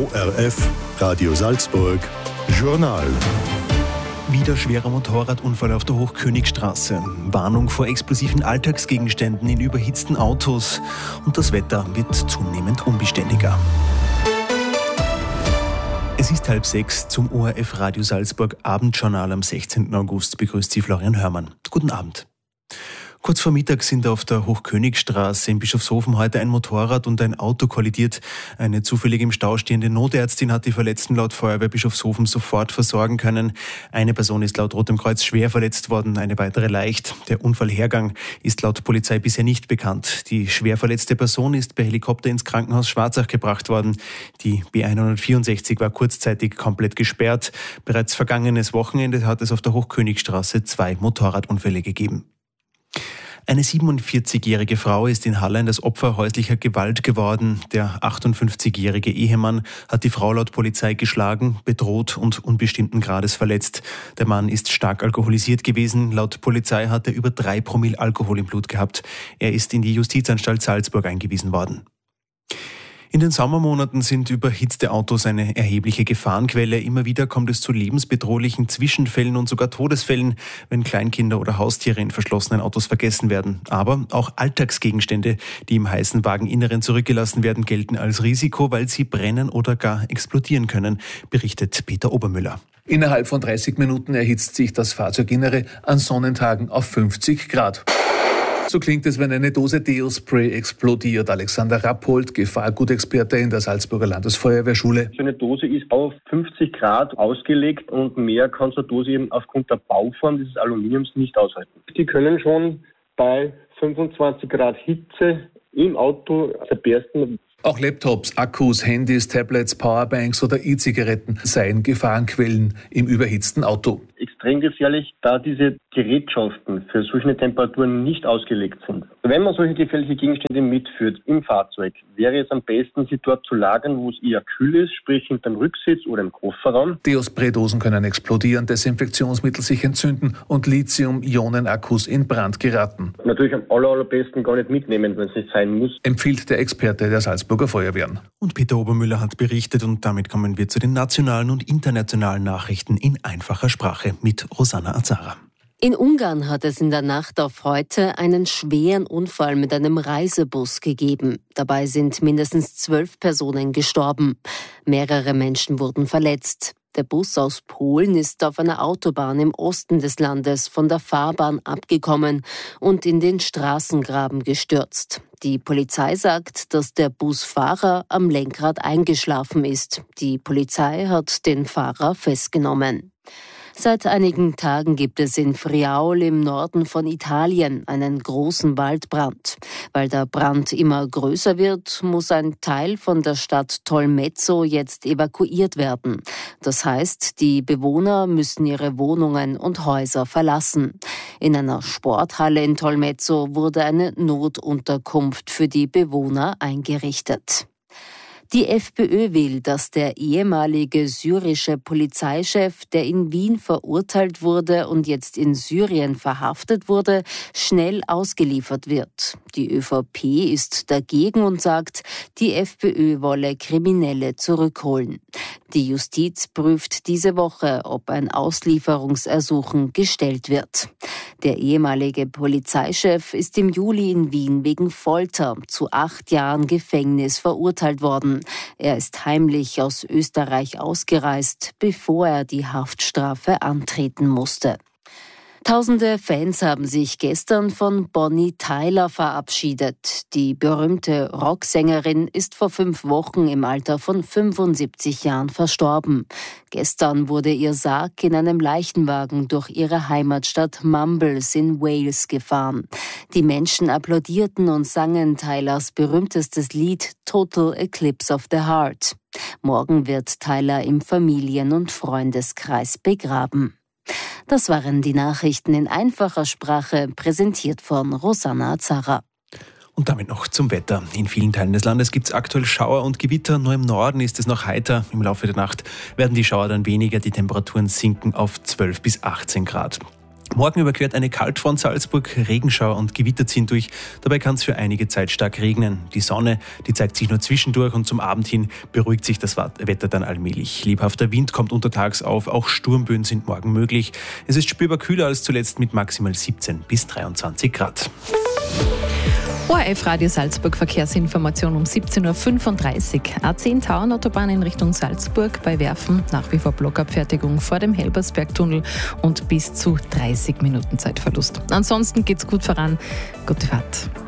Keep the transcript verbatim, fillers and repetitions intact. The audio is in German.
O R F, Radio Salzburg, Journal. Wieder schwerer Motorradunfall auf der Hochkönigstraße. Warnung vor explosiven Alltagsgegenständen in überhitzten Autos. Und das Wetter wird zunehmend unbeständiger. Es ist halb sechs zum O R F Radio Salzburg Abendjournal am sechzehnten August. Begrüßt Sie Florian Hörmann. Guten Abend. Kurz vor Mittag sind auf der Hochkönigstraße in Bischofshofen heute ein Motorrad und ein Auto kollidiert. Eine zufällig im Stau stehende Notärztin hat die Verletzten laut Feuerwehr Bischofshofen sofort versorgen können. Eine Person ist laut Rotem Kreuz schwer verletzt worden, eine weitere leicht. Der Unfallhergang ist laut Polizei bisher nicht bekannt. Die schwer verletzte Person ist per Helikopter ins Krankenhaus Schwarzach gebracht worden. Die B hundertvierundsechzig war kurzzeitig komplett gesperrt. Bereits vergangenes Wochenende hat es auf der Hochkönigstraße zwei Motorradunfälle gegeben. Eine siebenundvierzigjährige Frau ist in Hallein das Opfer häuslicher Gewalt geworden. Der achtundfünfzigjährige Ehemann hat die Frau laut Polizei geschlagen, bedroht und unbestimmten Grades verletzt. Der Mann ist stark alkoholisiert gewesen. Laut Polizei hat er über drei Promille Alkohol im Blut gehabt. Er ist in die Justizanstalt Salzburg eingewiesen worden. In den Sommermonaten sind überhitzte Autos eine erhebliche Gefahrenquelle. Immer wieder kommt es zu lebensbedrohlichen Zwischenfällen und sogar Todesfällen, wenn Kleinkinder oder Haustiere in verschlossenen Autos vergessen werden. Aber auch Alltagsgegenstände, die im heißen Wageninneren zurückgelassen werden, gelten als Risiko, weil sie brennen oder gar explodieren können, berichtet Peter Obermüller. Innerhalb von dreißig Minuten erhitzt sich das Fahrzeuginnere an Sonnentagen auf fünfzig Grad. So klingt es, wenn eine Dose Deo-Spray explodiert. Alexander Rappold, Gefahrgutexperte in der Salzburger Landesfeuerwehrschule. So eine Dose ist auf fünfzig Grad ausgelegt und mehr kann so eine Dose eben aufgrund der Bauform dieses Aluminiums nicht aushalten. Die können schon bei fünfundzwanzig Grad Hitze im Auto zerbersten. Auch Laptops, Akkus, Handys, Tablets, Powerbanks oder E-Zigaretten seien Gefahrenquellen im überhitzten Auto. Extrem gefährlich, da diese Gerätschaften für solche Temperaturen nicht ausgelegt sind. Wenn man solche gefährliche Gegenstände mitführt im Fahrzeug, wäre es am besten, sie dort zu lagern, wo es eher kühl ist, sprich hinterm Rücksitz oder im Kofferraum. Deo-Spray-Dosen können explodieren, Desinfektionsmittel sich entzünden und Lithium-Ionen-Akkus in Brand geraten. Natürlich am aller, allerbesten gar nicht mitnehmen, wenn es nicht sein muss, empfiehlt der Experte der Salzburger Feuerwehren. Und Peter Obermüller hat berichtet und damit kommen wir zu den nationalen und internationalen Nachrichten in einfacher Sprache mit Rosanna Azara. In Ungarn hat es in der Nacht auf heute einen schweren Unfall mit einem Reisebus gegeben. Dabei sind mindestens zwölf Personen gestorben. Mehrere Menschen wurden verletzt. Der Bus aus Polen ist auf einer Autobahn im Osten des Landes von der Fahrbahn abgekommen und in den Straßengraben gestürzt. Die Polizei sagt, dass der Busfahrer am Lenkrad eingeschlafen ist. Die Polizei hat den Fahrer festgenommen. Seit einigen Tagen gibt es in Friaul im Norden von Italien einen großen Waldbrand. Weil der Brand immer größer wird, muss ein Teil von der Stadt Tolmezzo jetzt evakuiert werden. Das heißt, die Bewohner müssen ihre Wohnungen und Häuser verlassen. In einer Sporthalle in Tolmezzo wurde eine Notunterkunft für die Bewohner eingerichtet. Die FPÖ will, dass der ehemalige syrische Polizeichef, der in Wien verurteilt wurde und jetzt in Syrien verhaftet wurde, schnell ausgeliefert wird. Die ÖVP ist dagegen und sagt, die FPÖ wolle Kriminelle zurückholen. Die Justiz prüft diese Woche, ob ein Auslieferungsersuchen gestellt wird. Der ehemalige Polizeichef ist im Juli in Wien wegen Folter zu acht Jahren Gefängnis verurteilt worden. Er ist heimlich aus Österreich ausgereist, bevor er die Haftstrafe antreten musste. Tausende Fans haben sich gestern von Bonnie Tyler verabschiedet. Die berühmte Rocksängerin ist vor fünf Wochen im Alter von fünfundsiebzig Jahren verstorben. Gestern wurde ihr Sarg in einem Leichenwagen durch ihre Heimatstadt Mumbles in Wales gefahren. Die Menschen applaudierten und sangen Tylers berühmtestes Lied Total Eclipse of the Heart. Morgen wird Tyler im Familien- und Freundeskreis begraben. Das waren die Nachrichten in einfacher Sprache, präsentiert von Rosanna Azara. Und damit noch zum Wetter. In vielen Teilen des Landes gibt es aktuell Schauer und Gewitter. Nur im Norden ist es noch heiter. Im Laufe der Nacht werden die Schauer dann weniger. Die Temperaturen sinken auf zwölf bis achtzehn Grad. Morgen überquert eine Kaltfront Salzburg, Regenschauer und Gewitter ziehen durch. Dabei kann es für einige Zeit stark regnen. Die Sonne, die zeigt sich nur zwischendurch und zum Abend hin beruhigt sich das Wetter dann allmählich. Lebhafter Wind kommt untertags auf, auch Sturmböen sind morgen möglich. Es ist spürbar kühler als zuletzt mit maximal siebzehn bis dreiundzwanzig Grad. O R F Radio Salzburg Verkehrsinformation um siebzehn Uhr fünfunddreißig. A zehn Tauernautobahn in Richtung Salzburg bei Werfen. Nach wie vor Blockabfertigung vor dem Helbersbergtunnel und bis zu dreißig Minuten Zeitverlust. Ansonsten geht's gut voran. Gute Fahrt.